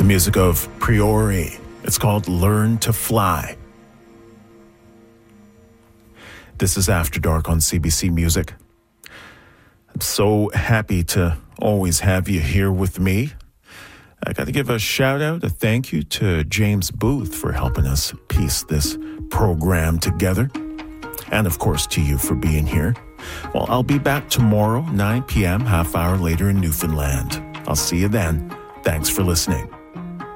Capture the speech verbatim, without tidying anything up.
the music of Priori. It's called Learn to Fly. This is After Dark on C B C Music. I'm so happy to always have you here with me. I got to give a shout out, a thank you to James Booth for helping us piece this program together. And of course to you for being here. Well, I'll be back tomorrow, nine p.m., half hour later in Newfoundland. I'll see you then. Thanks for listening.